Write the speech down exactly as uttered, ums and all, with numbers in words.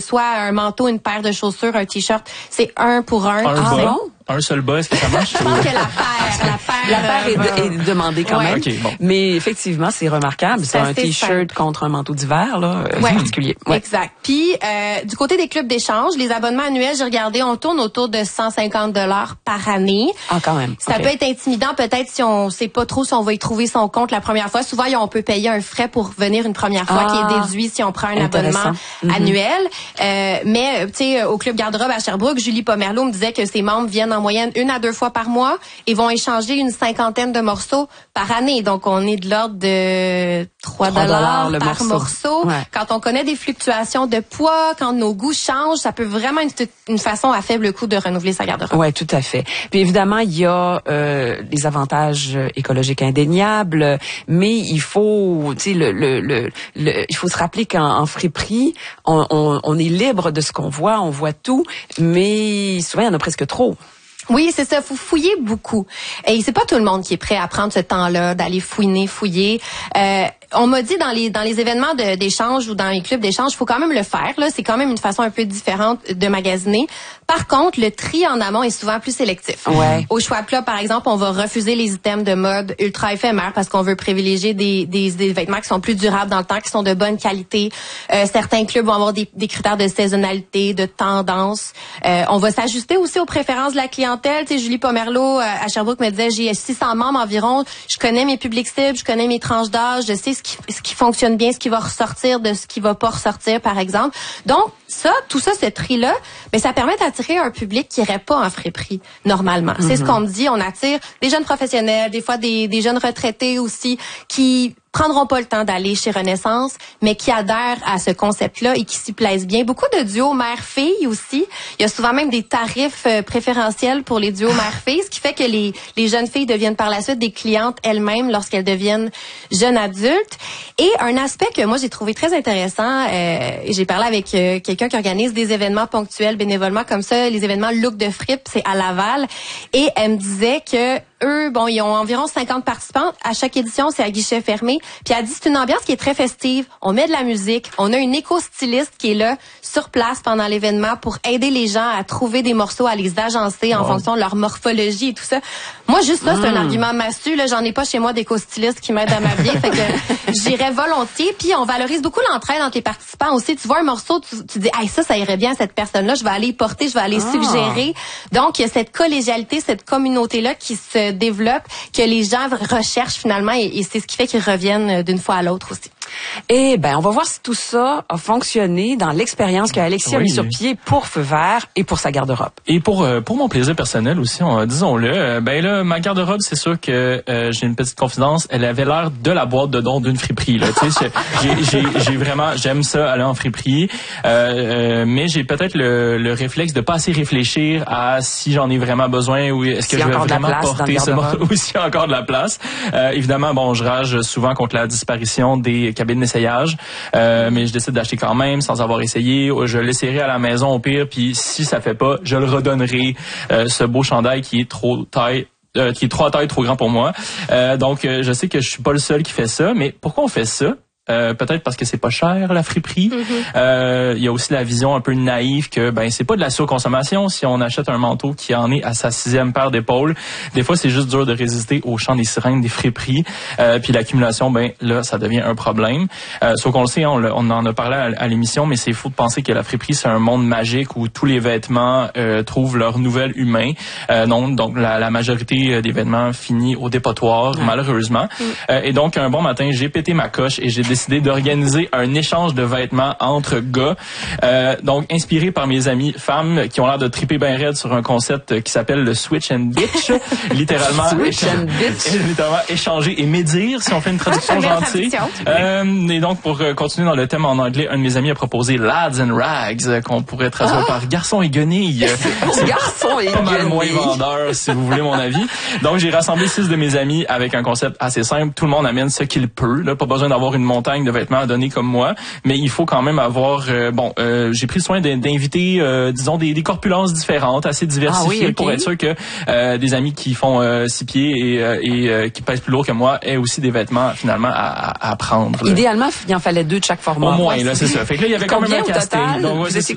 soit un manteau, une paire de chaussures, un t-shirt, c'est un pour un. Un ah, bas, un seul bas, est-ce que ça marche? Je pense que la paire, la paire, la paire est, de, est demandée quand ouais. même. Okay, bon. Mais effectivement, c'est remarquable. C'est un t-shirt simple. contre un manteau d'hiver, là, ouais. C'est particulier. Ouais. Exact. Puis euh, du côté des clubs d'échange, les abonnements annuels, j'ai regardé, on tourne autour de cent cinquante dollars par année. Ah, quand même. Ça okay. peut être intimidant peut-être si on sait pas trop si on va y trouver son compte la première fois. Souvent, on peut payer un frais pour venir une première fois ah, qui est déduit si on prend un abonnement mm-hmm. annuel. Euh, mais tu sais, au club garde-robe à Sherbrooke, Julie Pomerleau me disait que ses membres viennent en moyenne une à deux fois par mois et vont échanger une cinquantaine de morceaux par année. Donc, on est de l'ordre de trois dollars par morceau. morceau. Ouais. Quand on connaît des fluctuations de poids, quand nos goûts changent, ça peut vraiment être une façon à faible coût de renouveler sa garde-robe. Ouais, tout à fait. Puis évidemment, il y a euh, les avantages écologiques indéniables, mais il faut, tu sais, le, le, le, le, il faut se rappeler qu'en en friperie, on, on, on est libre de ce qu'on voit, on voit tout, mais souvent il y en a presque trop. Oui, c'est ça. Faut fouiller beaucoup. Et c'est pas tout le monde qui est prêt à prendre ce temps-là, d'aller fouiner, fouiller. Euh, on m'a dit dans les dans les événements de, d'échange ou dans les clubs d'échange, il faut quand même le faire. Là, c'est quand même une façon un peu différente de magasiner. Par contre, le tri en amont est souvent plus sélectif. Ouais. Au Schwab Club, par exemple, on va refuser les items de mode ultra éphémères parce qu'on veut privilégier des, des des vêtements qui sont plus durables dans le temps, qui sont de bonne qualité. Euh, certains clubs vont avoir des, des critères de saisonnalité, de tendance. Euh, on va s'ajuster aussi aux préférences de la clientèle. Tu sais, Julie Pomerleau à Sherbrooke me disait, j'ai six cents membres environ. Je connais mes publics cibles, je connais mes tranches d'âge, je sais ce qui ce qui fonctionne bien, ce qui va ressortir de ce qui va pas ressortir, par exemple. Donc ça, tout ça, ce tri-là, ben ça permet d'attirer un public qui irait pas en friperie normalement. Mm-hmm. C'est ce qu'on me dit. On attire des jeunes professionnels, des fois des, des jeunes retraités aussi, qui prendront pas le temps d'aller chez Renaissance, mais qui adhèrent à ce concept-là et qui s'y plaisent bien. Beaucoup de duos mère-fille aussi. Il y a souvent même des tarifs euh, préférentiels pour les duos mère-fille, ce qui fait que les, les jeunes filles deviennent par la suite des clientes elles-mêmes lorsqu'elles deviennent jeunes adultes. Et un aspect que moi j'ai trouvé très intéressant, euh, j'ai parlé avec euh, quelqu'un qui organise des événements ponctuels bénévolement comme ça, les événements Look de Fripe, c'est à Laval, et elle me disait que eux, bon, ils ont environ cinquante participants. À chaque édition, c'est à guichet fermé. Puis elle dit, c'est une ambiance qui est très festive. On met de la musique. On a une éco-styliste qui est là, sur place pendant l'événement pour aider les gens à trouver des morceaux, à les agencer en wow. fonction de leur morphologie et tout ça. Moi, juste ça, mmh. c'est un argument massu. Là, j'en ai pas chez moi d'éco-styliste qui m'aide à m'habiller. Fait que j'irais volontiers. Puis on valorise beaucoup l'entraide entre les participants aussi. Tu vois un morceau, tu, tu dis, hey, ça, ça irait bien à cette personne-là. Je vais aller y porter, je vais aller ah. suggérer. Donc, il y a cette collégialité, cette communauté-là qui se développe, que les gens recherchent finalement, et, et c'est ce qui fait qu'ils reviennent d'une fois à l'autre aussi. Eh ben, on va voir si tout ça a fonctionné dans l'expérience qu'Alexis oui. a mis sur pied pour Feu Vert et pour sa garde-robe. Et pour euh, pour mon plaisir personnel aussi, on, disons-le, euh, ben là, ma garde-robe, c'est sûr que euh, j'ai une petite confidence, elle avait l'air de la boîte de dons d'une friperie. Là, tu sais, j'ai, j'ai, j'ai vraiment, j'aime ça aller en friperie, euh, euh, mais j'ai peut-être le, le réflexe de pas assez réfléchir à si j'en ai vraiment besoin ou est-ce que si je vais vraiment porter ce morceau ou s'il y a encore de la place. Euh, évidemment, bon, je rage souvent contre la disparition des cabine d'essayage, euh, mais je décide d'acheter quand même sans avoir essayé. Je l'essayerai à la maison au pire, puis si ça fait pas, je le redonnerai, euh, ce beau chandail qui est trop taille euh, qui est trois tailles trop grand pour moi. Euh, donc, euh, je sais que je suis pas le seul qui fait ça, mais pourquoi on fait ça? Euh, peut-être parce que c'est pas cher la friperie. Mm-hmm. Euh, il y a aussi la vision un peu naïve que ben c'est pas de la surconsommation si on achète un manteau qui en est à sa sixième paire d'épaules. Des fois c'est juste dur de résister au chant des sirènes des friperies. Euh, puis l'accumulation, ben là ça devient un problème. Euh, sauf qu'on le sait, on, le, on en a parlé à, à l'émission, mais c'est faux de penser que la friperie c'est un monde magique où tous les vêtements euh, trouvent leur nouvel humain. Euh, non, donc la, la majorité des vêtements finit au dépotoir mm. malheureusement. Mm. Euh, et donc un bon matin j'ai pété ma coche et j'ai décidé d'organiser un échange de vêtements entre gars. Euh, donc, inspiré par mes amies femmes qui ont l'air de triper bien raide sur un concept qui s'appelle le switch and bitch. littéralement, switch and bitch. littéralement échanger et médire, si on fait une traduction gentille. Euh, et donc, pour continuer dans le thème en anglais, un de mes amis a proposé Lads and Rags, qu'on pourrait traduire ah. par garçon et guenilles. C'est garçon et pas mal moins vendeur, si vous voulez mon avis. Donc, j'ai rassemblé six de mes amis avec un concept assez simple. Tout le monde amène ce qu'il peut. Là, pas besoin d'avoir une montagne de vêtements à donner comme moi, mais il faut quand même avoir euh, bon euh, j'ai pris soin d'inviter euh, disons des, des corpulences différentes, assez diversifiées ah oui, okay. pour être sûr que euh, des amis qui font euh, six pieds et, euh, et euh, qui pèsent plus lourd que moi aient aussi des vêtements finalement à, à prendre. Là. Idéalement, il en fallait deux de chaque format. Au moins, ouais, là, c'est ça. Fait que là, il y avait quand même un casting. Donc, ouais, c'est